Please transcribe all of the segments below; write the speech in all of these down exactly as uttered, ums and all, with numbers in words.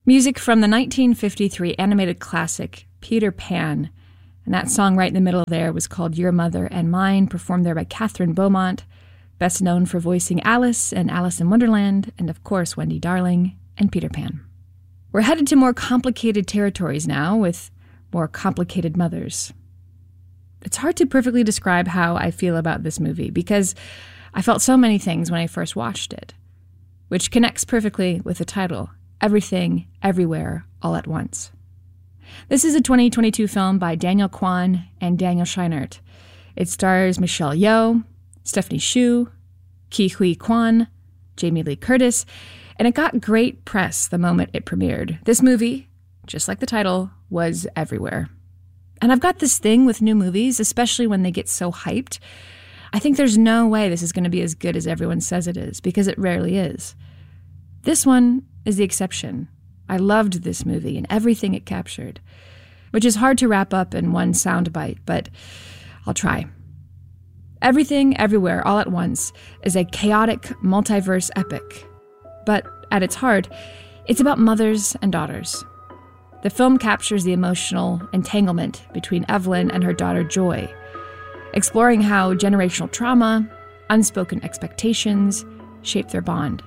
Music from the nineteen fifty-three animated classic, Peter Pan. And that song right in the middle there was called Your Mother and Mine, performed there by Catherine Beaumont, best known for voicing Alice and Alice in Wonderland, and of course Wendy Darling and Peter Pan. We're headed to more complicated territories now, with more complicated mothers. It's hard to perfectly describe how I feel about this movie, because I felt so many things when I first watched it, which connects perfectly with the title, Everything, Everywhere, All at Once. This is a twenty twenty-two film by Daniel Kwan and Daniel Scheinert. It stars Michelle Yeoh, Stephanie Hsu, Ke Huy Quan, Jamie Lee Curtis, and it got great press the moment it premiered. This movie, just like the title, was everywhere. And I've got this thing with new movies, especially when they get so hyped. I think there's no way this is going to be as good as everyone says it is, because it rarely is. This one is the exception. I loved this movie and everything it captured, which is hard to wrap up in one soundbite, but I'll try. Everything, Everywhere, All at Once is a chaotic multiverse epic. But at its heart, it's about mothers and daughters. The film captures the emotional entanglement between Evelyn and her daughter Joy, exploring how generational trauma, unspoken expectations shape their bond.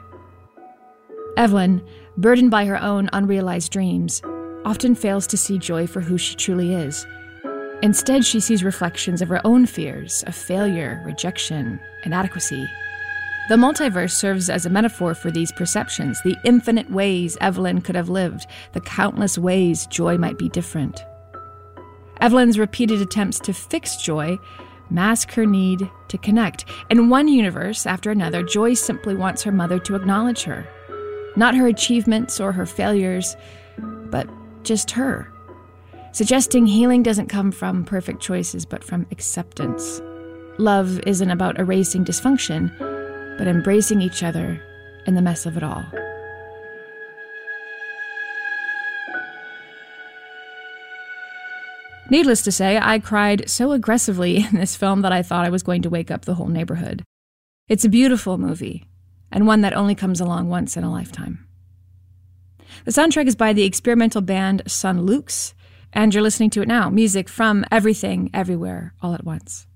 Evelyn, burdened by her own unrealized dreams, often fails to see Joy for who she truly is. Instead, she sees reflections of her own fears of failure, rejection, inadequacy. The multiverse serves as a metaphor for these perceptions, the infinite ways Evelyn could have lived, the countless ways Joy might be different. Evelyn's repeated attempts to fix Joy mask her need to connect. In one universe after another, Joy simply wants her mother to acknowledge her. Not her achievements or her failures, but just her. Suggesting healing doesn't come from perfect choices, but from acceptance. Love isn't about erasing dysfunction, but embracing each other in the mess of it all. Needless to say, I cried so aggressively in this film that I thought I was going to wake up the whole neighborhood. It's a beautiful movie, and one that only comes along once in a lifetime. The soundtrack is by the experimental band Son Lux, and you're listening to it now, music from Everything, Everywhere, All at Once.